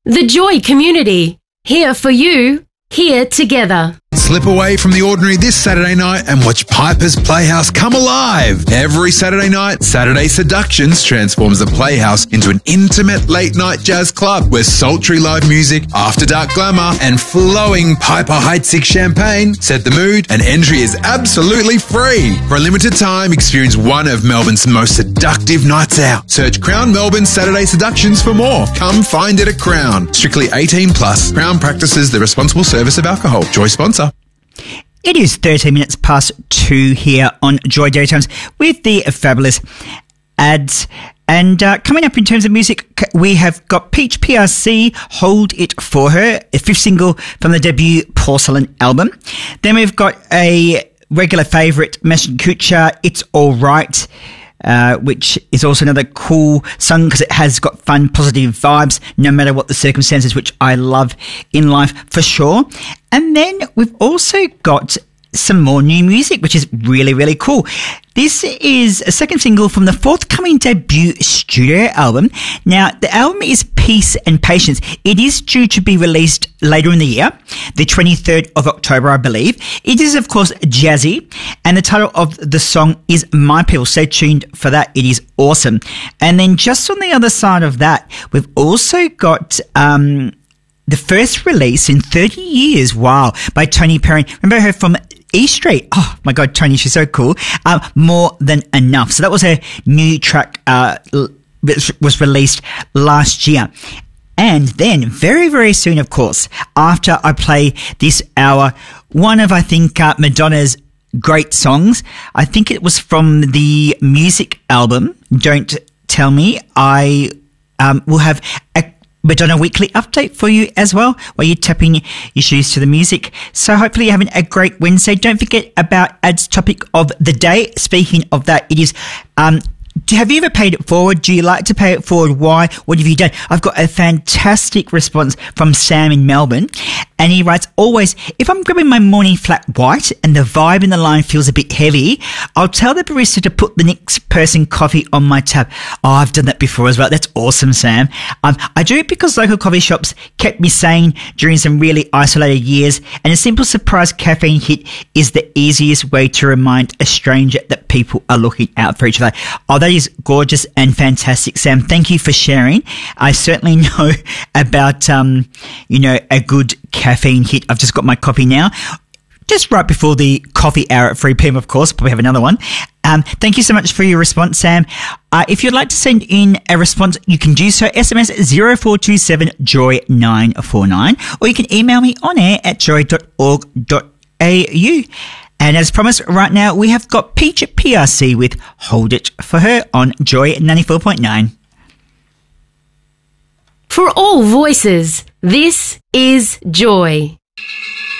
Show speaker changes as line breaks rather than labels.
The Joy community. Here for you, here together.
Slip away from the ordinary this Saturday night and watch Piper's Playhouse come alive. Every Saturday night, Saturday Seductions transforms the Playhouse into an intimate late-night jazz club where sultry live music, after-dark glamour and flowing Piper Heidsieck champagne set the mood, and entry is absolutely free. For a limited time, experience one of Melbourne's most seductive nights out. Search Crown Melbourne Saturday Seductions for more. Come find it at Crown. Strictly 18 plus. Crown practices the responsible service of alcohol. Joy sponsor.
It is 13 minutes past 2 here on Joy Daytimes with the fabulous ads. And coming up in terms of music, we have got Peach PRC, Hold It For Her, a fifth single from the debut Porcelain album. Then we've got a regular favourite, Meshkin Kuchar, It's All Right, which is also another cool song because it has got fun, positive vibes, no matter what the circumstances, which I love in life for sure. And then we've also got some more new music, which is really, really cool. This is a second single from the forthcoming debut studio album. Now, the album is Peace and Patience. It is due to be released later in the year, the 23rd of October, I believe. It is, of course, jazzy, and the title of the song is My People. Stay tuned for that. It is awesome. And then just on the other side of that, we've also got the first release in 30 years, wow, by Tony Perrin. Remember her from E Street? Oh my God, Tony, she's so cool. More Than Enough. So that was her new track, which was released last year. And then very, very soon, of course, after I play this hour, one of, I think, Madonna's great songs, I think it was from the music album, Don't Tell Me, I will have a Madonna Weekly update for you as well, where you're tapping your shoes to the music. So hopefully you're having a great Wednesday. Don't forget about Ad's topic of the day. Speaking of that, it is, have you ever paid it forward? Do you like to pay it forward? Why? What have you done? I've got a fantastic response from Sam in Melbourne. And he writes, always, if I'm grabbing my morning flat white and the vibe in the line feels a bit heavy, I'll tell the barista to put the next person coffee on my tab. Oh, I've done that before as well. That's awesome, Sam. I do it because local coffee shops kept me sane during some really isolated years, and a simple surprise caffeine hit is the easiest way to remind a stranger that people are looking out for each other. Oh, that is gorgeous and fantastic, Sam. Thank you for sharing. I certainly know about, a good caffeine hit. I've just got my coffee now, just right before the coffee hour at 3 p.m, of course. Probably have another one. Thank you so much for your response, Sam. If you'd like to send in a response, you can do so. SMS 0427-JOY949, or you can email me on air at joy.org.au. And as promised, right now we have got Peach PRC with Hold It For Her on Joy 94.9.
For all voices, this is Joy.